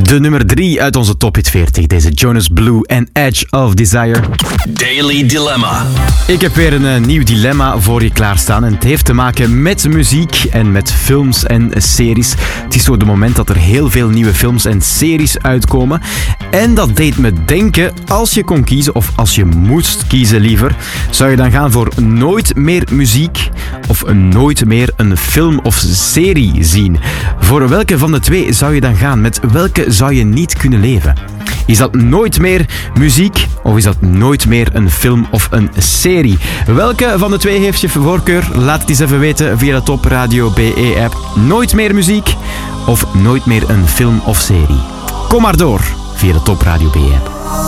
De nummer 3 uit onze Top Hit 40. Deze Jonas Blue en Edge of Desire. Daily Dilemma. Ik heb weer een nieuw dilemma voor je klaarstaan. En het heeft te maken met muziek en met films en series. Het is zo het moment dat er heel veel nieuwe films en series uitkomen. En dat deed me denken, als je kon kiezen, of als je moest kiezen liever, zou je dan gaan voor nooit meer muziek of nooit meer een film of serie zien? Voor welke van de twee zou je dan gaan? Met welke zou je niet kunnen leven? Is dat nooit meer muziek of is dat nooit meer een film of een serie? Welke van de twee heeft je voorkeur? Laat het eens even weten via de Top Radio BE-app. Nooit meer muziek of nooit meer een film of serie? Kom maar door via de Top Radio BE-app.